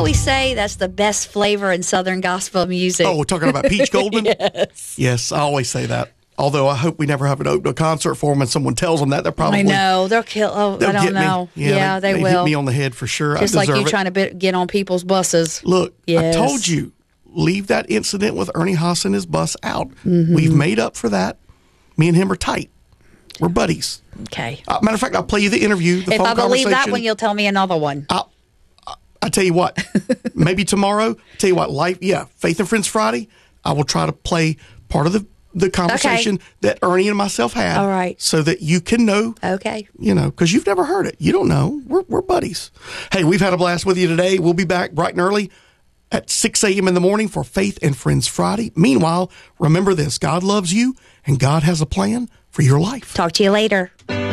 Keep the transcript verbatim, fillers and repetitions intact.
always say that's the best flavor in Southern gospel music? Oh, we're talking about Peach Goldman? Yes. Yes, I always say that. Although I hope we never have an open concert for them and someone tells them that, they're probably... I know. They'll kill... Oh, they'll I don't get know. Me. Yeah, yeah, they, they, they they will. hit me on the head for sure. Just I like you it. trying to be, get on people's buses. Look, yes. I told you, leave that incident with Ernie Haas and his bus out. Mm-hmm. We've made up for that. Me and him are tight. We're buddies. Okay. Uh, matter of fact, I'll play you the interview, the if phone I believe that conversation. one, you'll tell me another one. I'll, I tell you what, maybe tomorrow, tell you what, life, yeah, Faith and Friends Friday, I will try to play part of the, the conversation okay. that Ernie and myself had. All right. So that you can know. Okay. You know, because you've never heard it. You don't know. We're, we're buddies. Hey, we've had a blast with you today. We'll be back bright and early at six a.m. in the morning for Faith and Friends Friday. Meanwhile, remember this, God loves you and God has a plan for your life. Talk to you later.